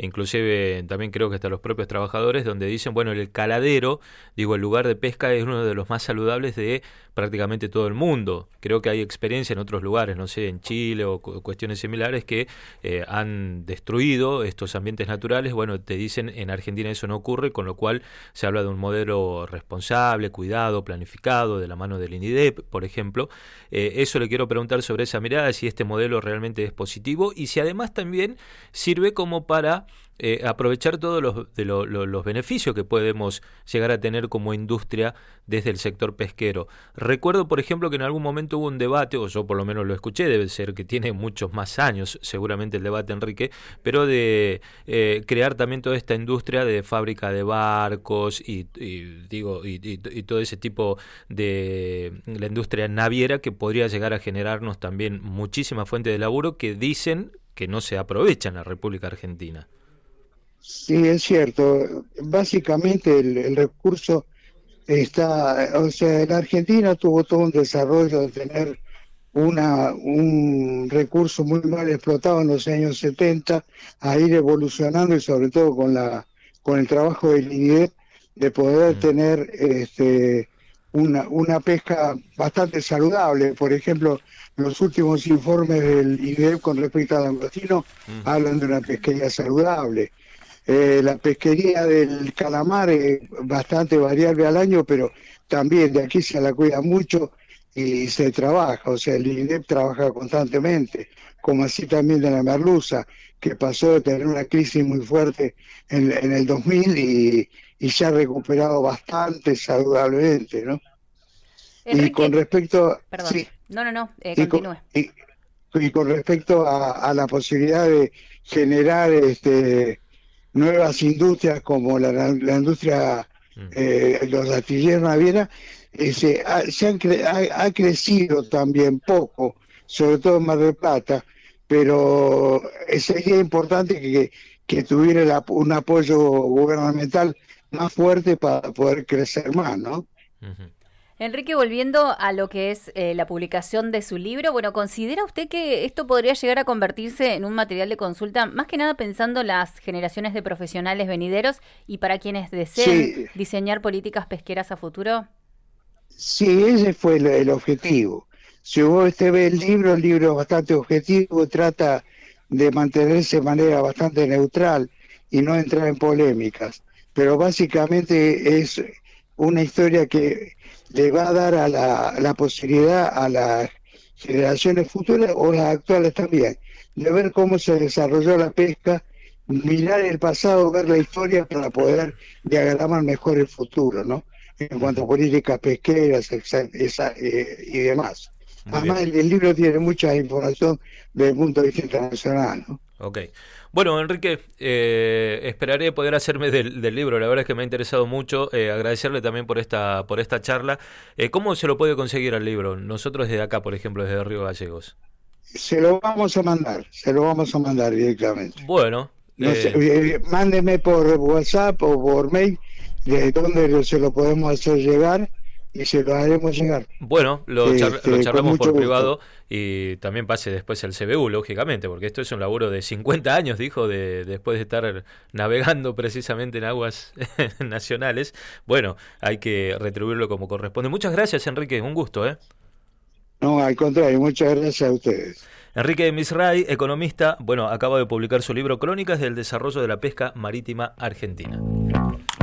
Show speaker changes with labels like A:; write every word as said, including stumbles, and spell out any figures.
A: inclusive también creo que hasta los propios trabajadores, donde dicen, bueno, el caladero, digo, el lugar de pesca es uno de los más saludables de prácticamente todo el mundo. Creo que hay experiencia en otros lugares, no sé, en Chile o cu- cuestiones similares que eh, han destruido estos ambientes naturales. Bueno, te dicen en Argentina eso no ocurre, con lo cual se habla de un modelo responsable, cuidado, planificado, de la mano del INIDEP, por ejemplo. Eh, eso le quiero preguntar sobre esa mirada, si este modelo realmente es positivo y si además también sirve como para eh, aprovechar todos los, de lo, lo, los beneficios que podemos llegar a tener como industria desde el sector pesquero. Recuerdo, por ejemplo, que en algún momento hubo un debate, o yo por lo menos lo escuché, debe ser que tiene muchos más años, seguramente el debate, Enrique, pero de eh, crear también toda esta industria de fábrica de barcos y, y digo y, y, y todo ese tipo de la industria naviera que podría llegar a generarnos también muchísima fuente de laburo que dicen que no se aprovecha en la República Argentina.
B: Sí, es cierto. Básicamente el, el recurso está, o sea, la Argentina tuvo todo un desarrollo de tener una, un recurso muy mal explotado en los años setenta, a ir evolucionando y sobre todo con la con el trabajo del INIDEP de poder
A: Mm,
B: tener este, una, una pesca bastante saludable. Por ejemplo, los últimos informes del INIDEP con respecto al langostino
A: mm,
B: hablan de una pesquería saludable. Eh, la pesquería del calamar es bastante variable al año, pero también de aquí se la cuida mucho y se trabaja, o sea, el INDEP trabaja constantemente, como así también de la merluza, que pasó de tener una crisis muy fuerte en, en el dos mil y, y se ha recuperado bastante saludablemente, ¿no? Y con
C: Enrique,
B: respecto,
C: perdón.
B: sí,
C: No, no, no, eh,
B: y con,
C: continúe.
B: y, y con respecto a, a la posibilidad de generar este nuevas industrias como la, la, la industria,
A: mm.
B: eh, los astilleros navieras, eh, se, ha, se han cre ha, ha, crecido también poco, sobre todo en Mar del Plata, pero sería importante que, que tuviera la, un apoyo gubernamental más fuerte para poder crecer más, ¿no?
A: Uh-huh.
C: Enrique, volviendo a lo que es eh, la publicación de su libro, bueno, ¿considera usted que esto podría llegar a convertirse en un material de consulta, más que nada pensando en las generaciones de profesionales venideros y para quienes deseen
B: Sí,
C: diseñar políticas pesqueras a futuro?
B: sí, ese fue el, el objetivo. Si usted ve el libro, el libro es bastante objetivo, trata de mantenerse de manera bastante neutral y no entrar en polémicas. Pero básicamente es una historia que le va a dar a la, la posibilidad a las generaciones futuras o las actuales también, de ver cómo se desarrolló la pesca, mirar el pasado, ver la historia para poder diagramar mejor el futuro, ¿no? En cuanto
A: Uh-huh.
B: a políticas pesqueras esa, esa, eh, y demás.
A: Muy bien.
B: Además, el, el libro tiene mucha información desde el punto de vista internacional, ¿no?
A: Ok. Bueno, Enrique, eh, esperaré poder hacerme del, del libro. La verdad es que me ha interesado mucho. Eh, agradecerle también por esta por esta charla. Eh, ¿Cómo se lo puede conseguir al libro? Nosotros desde acá, por ejemplo, desde Río Gallegos.
B: Se lo vamos a mandar, se lo vamos a mandar directamente.
A: Bueno,
B: No sé,
A: eh,
B: eh, mándeme por WhatsApp o por mail de dónde se lo podemos hacer llegar y se lo haremos llegar.
A: bueno, lo, char- lo
B: Este, con
A: charlamos
B: mucho
A: por
B: gusto.
A: privado y también pase después el C B U, lógicamente, porque esto es un laburo de cincuenta años, dijo, de después de estar navegando precisamente en aguas nacionales. Bueno, hay que retribuirlo como corresponde. Muchas gracias, Enrique, un gusto, ¿eh?
B: No, al contrario, muchas gracias a ustedes.
A: Enrique Misray, economista, bueno, acaba de publicar su libro Crónicas del desarrollo de la pesca marítima argentina.